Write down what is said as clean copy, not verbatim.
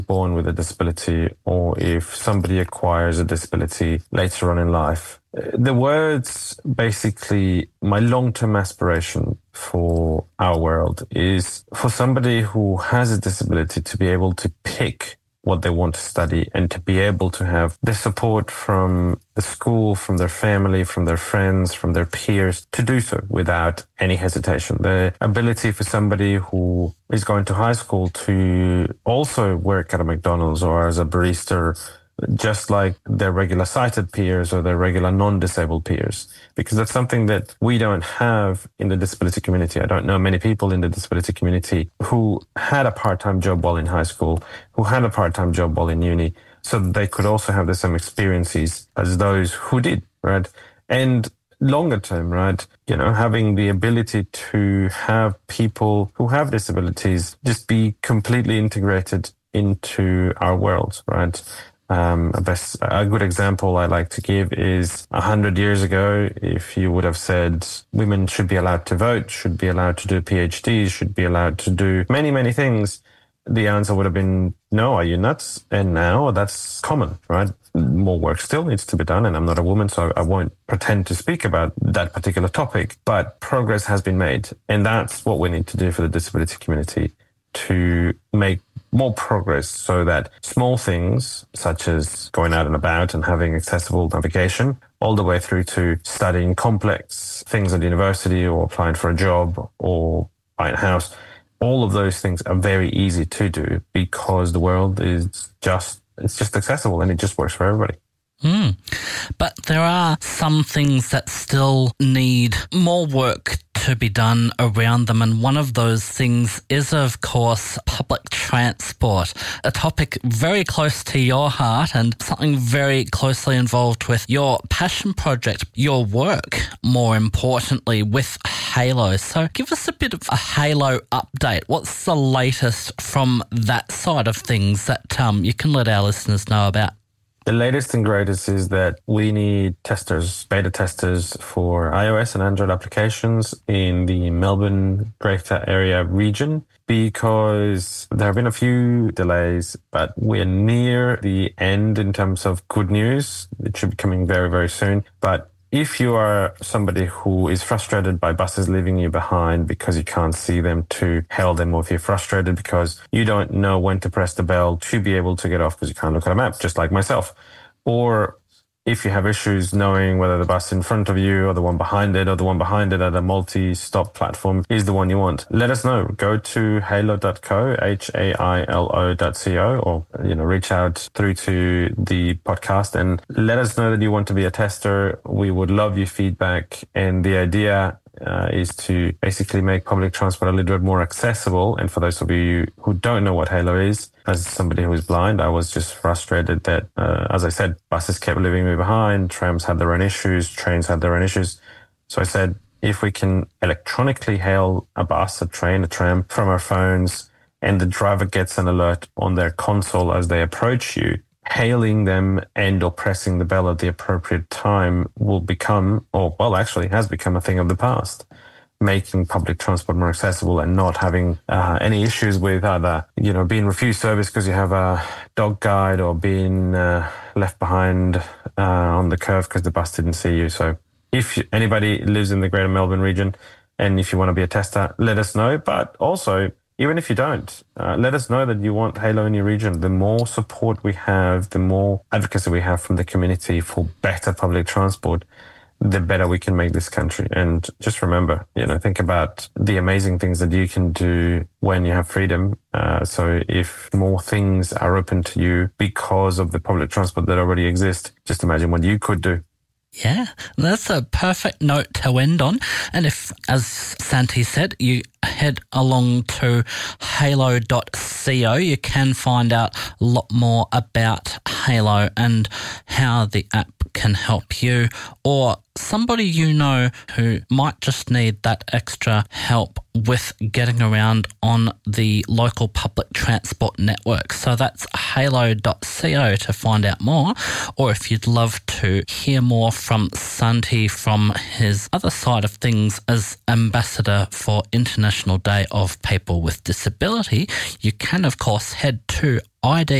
born with a disability or if somebody acquires a disability later on in life. The words, basically, my long-term aspiration for our world is for somebody who has a disability to be able to pick what they want to study and to be able to have the support from the school, from their family, from their friends, from their peers to do so without any hesitation. The ability for somebody who is going to high school to also work at a McDonald's or as a barista, just like their regular sighted peers or their regular non-disabled peers, because that's something that we don't have in the disability community. I don't know many people in the disability community who had a part-time job while in high school, who had a part-time job while in uni, so that they could also have the same experiences as those who did, right? And longer term, right, having the ability to have people who have disabilities just be completely integrated into our world, right? A good example I like to give is 100 years ago, if you would have said women should be allowed to vote, should be allowed to do PhDs, should be allowed to do many, many things, the answer would have been, no, are you nuts? And now that's common, right? More work still needs to be done, and I'm not a woman, so I won't pretend to speak about that particular topic, but progress has been made. And that's what we need to do for the disability community, to make more progress so that small things such as going out and about and having accessible navigation all the way through to studying complex things at university or applying for a job or buying a house, all of those things are very easy to do because the world is just accessible and it just works for everybody. But there are some things that still need more work to be done around them, and one of those things is, of course, public transport, a topic very close to your heart and something very closely involved with your passion project, your work, more importantly, with Halo. So give us a bit of a Halo update. What's the latest from that side of things that you can let our listeners know about? The latest and greatest is that we need testers, beta testers for iOS and Android applications in the Melbourne Greater Area region, because there have been a few delays, but we're near the end in terms of good news. It should be coming very, very soon. But if you are somebody who is frustrated by buses leaving you behind because you can't see them to hail them, or if you're frustrated because you don't know when to press the bell to be able to get off because you can't look at a map, just like myself, or if you have issues knowing whether the bus in front of you or the one behind it or the one behind it at a multi-stop platform is the one you want, let us know. Go to halo.co, hailo.co, or reach out through to the podcast and let us know that you want to be a tester. We would love your feedback, and the idea is to basically make public transport a little bit more accessible. And for those of you who don't know what Halo is, as somebody who is blind, I was just frustrated that, as I said, buses kept leaving me behind, trams had their own issues, trains had their own issues. So I said, if we can electronically hail a bus, a train, a tram from our phones, and the driver gets an alert on their console as they approach you, hailing them and or pressing the bell at the appropriate time will become, actually has become, a thing of the past, making public transport more accessible and not having any issues with either, being refused service because you have a dog guide, or being left behind on the curve because the bus didn't see you. So if anybody lives in the Greater Melbourne region and if you want to be a tester, let us know. But also, even if you don't, let us know that you want Halo in your region. The more support we have, the more advocacy we have from the community for better public transport, the better we can make this country. And just remember, think about the amazing things that you can do when you have freedom. So if more things are open to you because of the public transport that already exists, just imagine what you could do. Yeah, that's a perfect note to end on. And if, as Santi said, you head along to halo.co, you can find out a lot more about Halo and how the app can help you or somebody you know who might just need that extra help with getting around on the local public transport network. So that's halo.co to find out more. Or if you'd love to hear more from Santi from his other side of things as ambassador for International Day of People with Disability, you can of course head to ID